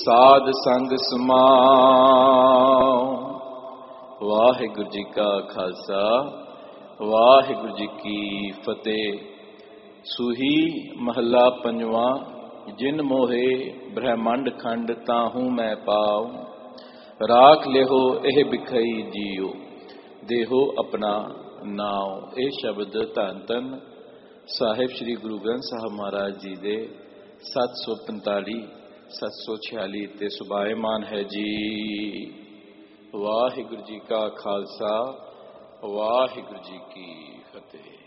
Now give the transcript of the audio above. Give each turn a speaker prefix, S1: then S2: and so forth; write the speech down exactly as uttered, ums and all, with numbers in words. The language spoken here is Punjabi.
S1: ਸਾਧ ਸੰਗ ਸਮਾਉ। ਵਾਹਿਗੁਰੂ ਜੀ ਕਾ ਖਾਲਸਾ, ਵਾਹਿਗੁਰੂ ਜੀ ਕੀ ਫਤਿਹ। ਸੂਹੀ ਮਹੱਲਾ ਪੰਜਵਾਂ। ਜਿਨ ਮੋਹੇ ਬ੍ਰਹਮੰਡ ਖੰਡ ਤਾਹੂ ਮੈਂ ਪਾਉ। ਰਾਖ ਲਿਹੋ ਇਹ ਬਿਖਈ ਜੀਓ, ਦੇਹੋ ਆਪਣਾ ਨਾਉ। ਇਹ ਸ਼ਬਦ ਧੰਨ ਧੰਨ ਸਾਹਿਬ ਸ੍ਰੀ ਗੁਰੂ ਗ੍ਰੰਥ ਸਾਹਿਬ ਮਹਾਰਾਜ ਜੀ ਦੇ ਸੱਤ ਸੌ ਪੰਤਾਲੀ ਸੱਤ ਸੌ ਛਿਆਲੀ ਤੇ ਸੁਭਾਏਮਾਨ ਹੈ ਜੀ। ਵਾਹਿਗੁਰੂ ਜੀ ਕਾ ਖਾਲਸਾ, ਵਾਹਿਗੁਰੂ ਜੀ ਕੀ ਫਤਿਹ।